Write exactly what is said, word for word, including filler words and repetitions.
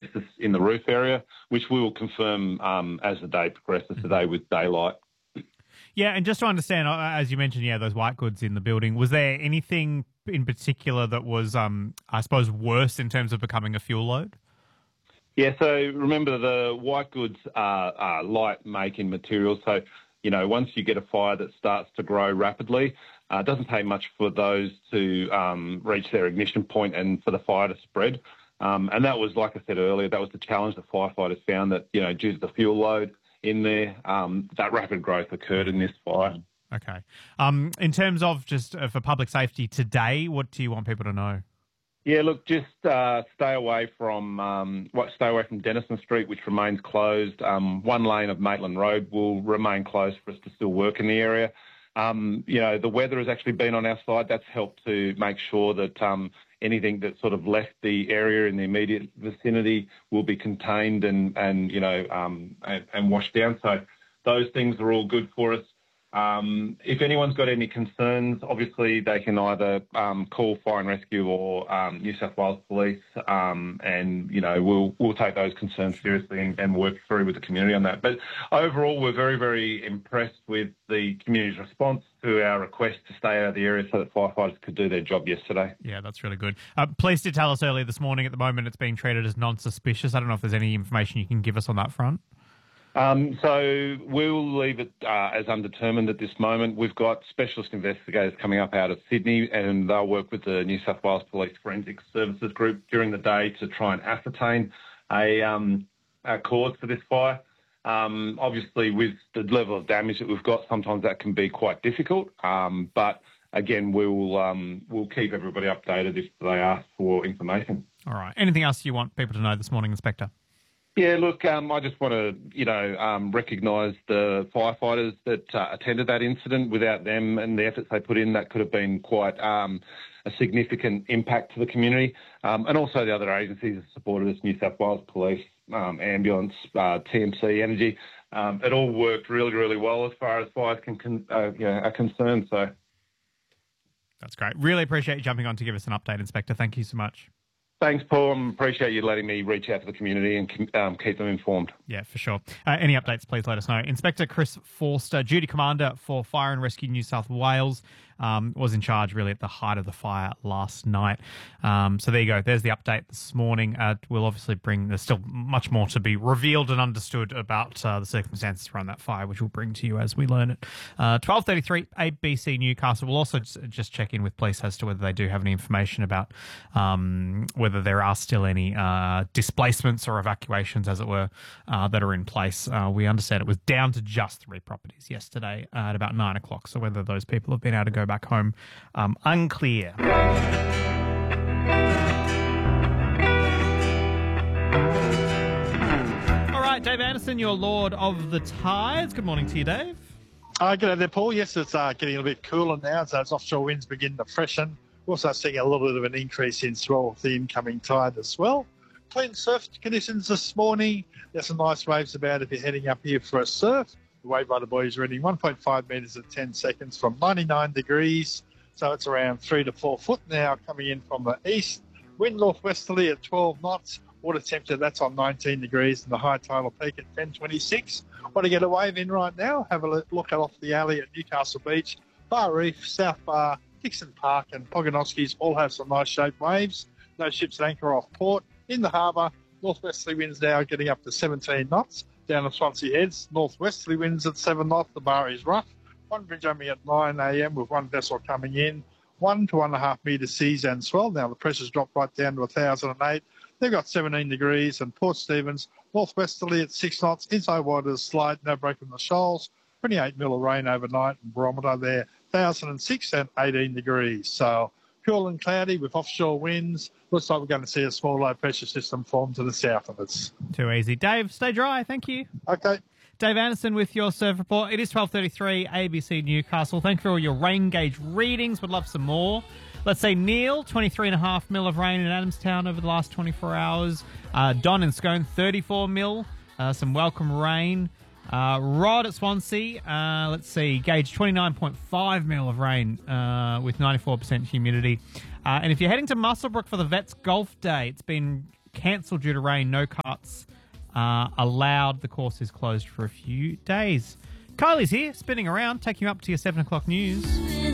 asbestos in the roof area, which we will confirm um, as the day progresses today with daylight. Yeah, and just to understand, uh, as you mentioned, yeah, those white goods in the building, was there anything in particular that was, um, I suppose, worse in terms of becoming a fuel load? Yeah, so remember the white goods are, are light making materials. So, you know, once you get a fire that starts to grow rapidly, uh, it doesn't take much for those to um, reach their ignition point and for the fire to spread. Um, and that was, like I said earlier, that was the challenge that firefighters found, that, you know, due to the fuel load in there, um, that rapid growth occurred in this fire. Okay. Um, in terms of just uh, for public safety today, what do you want people to know? Yeah, look, just uh, stay away from um, what, stay away from Denison Street, which remains closed. Um, one lane of Maitland Road will remain closed for us to still work in the area. Um, you know, the weather has actually been on our side. That's helped to make sure that um, anything that sort of left the area in the immediate vicinity will be contained and, and you know, um, and, and washed down. So those things are all good for us. Um, if anyone's got any concerns, obviously they can either um, call Fire and Rescue or um, New South Wales Police, um, and you know we'll we'll take those concerns seriously and, and work through with the community on that. But overall, we're very very impressed with the community's response to our request to stay out of the area so that firefighters could do their job yesterday. Yeah, that's really good. Uh, police did tell us earlier this morning. At the moment, it's being treated as non-suspicious. I don't know if there's any information you can give us on that front. Um, so we'll leave it uh, as undetermined at this moment. We've got specialist investigators coming up out of Sydney, and they'll work with the New South Wales Police Forensic Services Group during the day to try and ascertain a, um, a cause for this fire. Um, obviously, with the level of damage that we've got, sometimes that can be quite difficult. Um, but again, we'll um, we'll keep everybody updated if they ask for information. All right. Anything else you want people to know this morning, Inspector? Yeah, look, um, I just want to, you know, um, recognise the firefighters that uh, attended that incident. Without them and the efforts they put in, that could have been quite um, a significant impact to the community. Um, and also the other agencies that supported us, New South Wales Police, um, Ambulance, uh, T M C Energy. Um, it all worked really, really well as far as fires can, con- uh, you know, are concerned. So that's great. Really appreciate you jumping on to give us an update, Inspector. Thank you so much. Thanks, Paul. I appreciate you letting me reach out to the community and um, keep them informed. Yeah, for sure. Uh, any updates, please let us know. Inspector Chris Forster, Duty Commander for Fire and Rescue New South Wales, um, was in charge really at the height of the fire last night. Um, so there you go. There's the update this morning. Uh, we'll obviously bring, there's still much more to be revealed and understood about uh, the circumstances around that fire, which we'll bring to you as we learn it. Uh, twelve thirty-three, A B C Newcastle. We'll also just check in with police as to whether they do have any information about um, whether whether there are still any uh, displacements or evacuations, as it were, uh, that are in place. Uh, we understand it was down to just three properties yesterday uh, at about nine o'clock, so whether those people have been able to go back home, um, unclear. All right, Dave Anderson, you're Lord of the Tides. Good morning to you, Dave. Uh, good day there, Paul. Yes, it's uh, getting a bit cooler now, so as offshore winds begin to freshen. We're also seeing a little bit of an increase in swell with the incoming tide as well. Clean surf conditions this morning. There's some nice waves about if you're heading up here for a surf. The wave rider buoy is reading one point five metres at ten seconds from ninety-nine degrees. So it's around three to four foot now coming in from the east. Wind northwesterly at twelve knots. Water temperature, that's on nineteen degrees, and the high tide will peak at ten twenty-six. Want to get a wave in right now? Have a look off the alley at Newcastle Beach. Bar Reef, South Bar, Dixon Park and Pogonoskis all have some nice shaped waves. No ships at anchor off port. In the harbour, northwesterly winds now getting up to seventeen knots. Down at Swansea Heads, northwesterly winds at seven knots. The bar is rough. One bridge only at nine a.m. with one vessel coming in. One to one and a half metre seas and swell. Now the pressure's dropped right down to one thousand eight. They've got seventeen degrees, and Port Stephens, northwesterly at six knots. Inside waters slight, no break in the shoals. twenty-eight mil of rain overnight, and barometer there, one thousand six and eighteen degrees. So cool and cloudy with offshore winds. Looks like we're going to see a small low pressure system form to the south of us. Too easy. Dave, stay dry. Thank you. Okay. Dave Anderson with your surf report. It is twelve thirty-three, A B C Newcastle. Thank you for all your rain gauge readings. Would love some more. Let's say Neil, twenty-three and a half mil of rain in Adamstown over the last twenty-four hours. Uh, Don and Scone, thirty-four mil. Uh, some welcome rain. Uh, Rod at Swansea, uh, let's see, gauge twenty-nine point five mil of rain uh, with ninety-four percent humidity. Uh, and if you're heading to Muswellbrook for the Vets Golf Day, it's been cancelled due to rain. No cuts uh, allowed. The course is closed for a few days. Kylie's here, spinning around, taking you up to your seven o'clock news.